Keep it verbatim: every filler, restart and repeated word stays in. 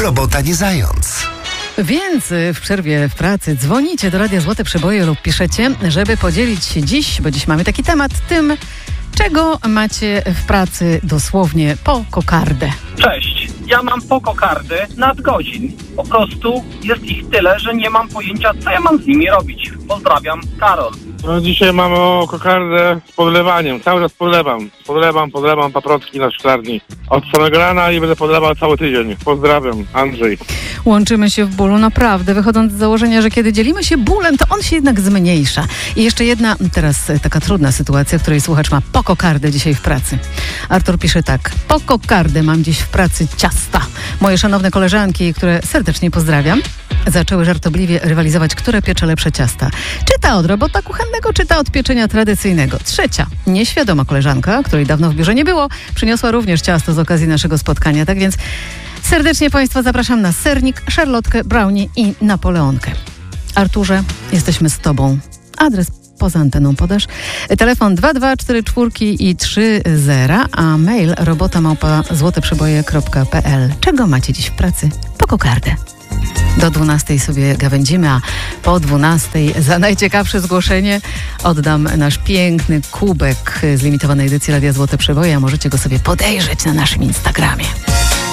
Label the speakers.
Speaker 1: Robota nie zając.
Speaker 2: Więc w przerwie w pracy dzwonicie do Radia Złote Przeboje lub piszecie, żeby podzielić się dziś, bo dziś mamy taki temat, tym, czego macie w pracy dosłownie po kokardę.
Speaker 3: Cześć, ja mam po kokardy nadgodzin. Po prostu jest ich tyle, że nie mam pojęcia, co ja mam z nimi robić. Pozdrawiam, Karol.
Speaker 4: No dzisiaj mamy o kokardę z podlewaniem. Cały czas podlewam. Podlewam, podlewam paprotki na szklarni. Od samego rana i będę podlewał cały tydzień. Pozdrawiam, Andrzej.
Speaker 2: Łączymy się w bólu, naprawdę, wychodząc z założenia, że kiedy dzielimy się bólem, to on się jednak zmniejsza. I jeszcze jedna, teraz taka trudna sytuacja, w której słuchacz ma po kokardę dzisiaj w pracy. Artur pisze tak. Po kokardę mam dziś w pracy ciasta. Moje szanowne koleżanki, które serdecznie pozdrawiam, zaczęły żartobliwie rywalizować, które piecze lepsze ciasta. Czy ta od robota kuchennego, czy ta od pieczenia tradycyjnego. Trzecia, nieświadoma koleżanka, której dawno w biurze nie było, przyniosła również ciasto z okazji naszego spotkania. Tak więc serdecznie Państwa zapraszam na sernik, szarlotkę, brownie i napoleonkę. Arturze, jesteśmy z Tobą. Adres poza anteną podasz. Telefon dwa dwa cztery cztery i trzy zero, a mail robota małpa złoteprzeboje kropka p l. Czego macie dziś w pracy? Po kokardę. Do dwunastej sobie gawędzimy, a po dwunastej za najciekawsze zgłoszenie oddam nasz piękny kubek z limitowanej edycji Radia Złote Przeboje, a możecie go sobie podejrzeć na naszym Instagramie.